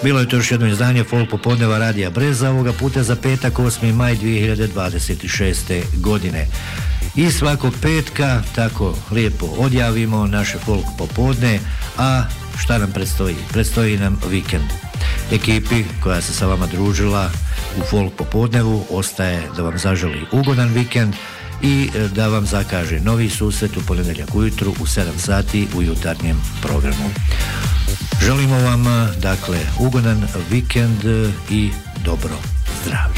Bilo je to još jedno izdanje Folk popodneva Radija Breza, ovoga puta za petak 8. maj 2026. godine. I svakog petka tako lijepo odjavimo naše Folk popodne, a šta nam predstoji? Predstoji nam vikend. Ekipi koja se sa vama družila u Folk popodnevu ostaje da vam zaželi ugodan vikend i da vam zakaže novi susret u ponedjeljak ujutru u 7 sati u jutarnjem programu. Želimo vam dakle ugodan vikend i dobro zdravlje.